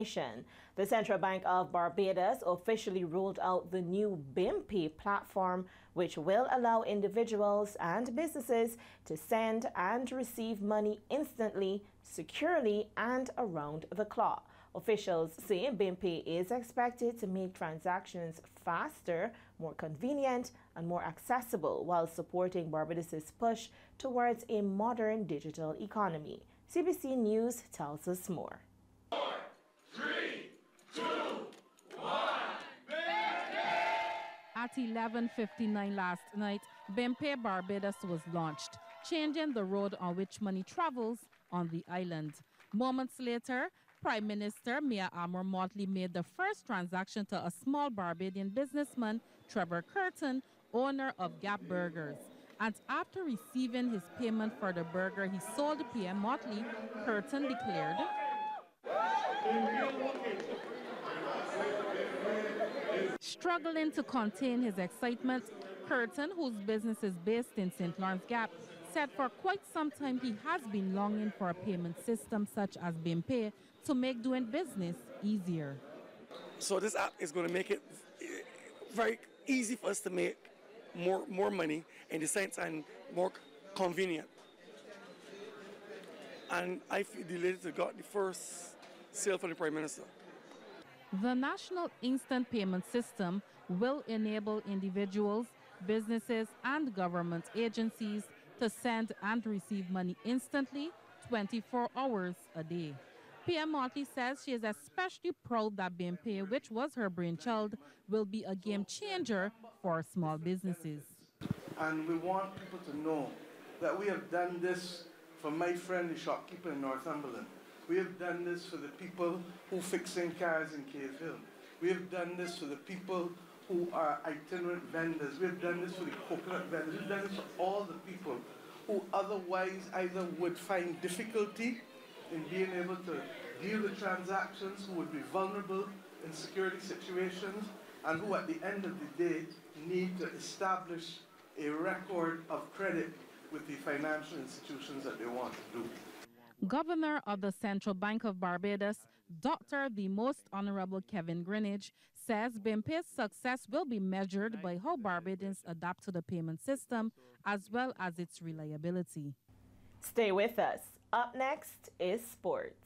The Central Bank of Barbados officially rolled out the new BIMPay platform, which will allow individuals and businesses to send and receive money instantly, securely, and around the clock. Officials say BIMPay is expected to make transactions faster, more convenient, and more accessible while supporting Barbados's push towards a modern digital economy. CBC News tells us more. At 11:59 last night, BIMPay Barbados was launched, changing the road on which money travels on the island. Moments later, Prime Minister Mia Amor-Mottley made the first transaction to a small Barbadian businessman, Trevor Curtin, owner of Gap Burgers. And after receiving his payment for the burger he sold to PM Mottley, Curtin declared, struggling to contain his excitement, Curtin, whose business is based in St. Lawrence Gap, said for quite some time he has been longing for a payment system such as BIMPay to make doing business easier. So this app is going to make it very easy for us to make more money in the sense and more convenient. And I feel delighted to got the first sale from the Prime Minister. The National Instant Payment System will enable individuals, businesses, and government agencies to send and receive money instantly, 24 hours a day. PM Mottley says she is especially proud that BIMPay, which was her brainchild, will be a game changer for small businesses. And we want people to know that we have done this for my friend, the shopkeeper in Northumberland. We have done this for the people who fixing cars in Cave Hill. We have done this for the people who are itinerant vendors. We have done this for the coconut vendors. We've done this for all the people who otherwise either would find difficulty in being able to deal with transactions, who would be vulnerable in security situations, and who at the end of the day need to establish a record of credit with the financial institutions that they want to do. Governor of the Central Bank of Barbados, Dr. the Most Honorable Kevin Greenidge, says BIMPay's success will be measured by how Barbadians adapt to the payment system as well as its reliability. Stay with us. Up next is sports.